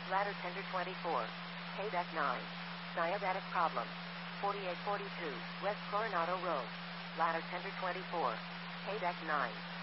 Ladder tender 24. Payback 9. Diabetic problem. 4842 West Coronado Road. Ladder tender 24. Payback 9.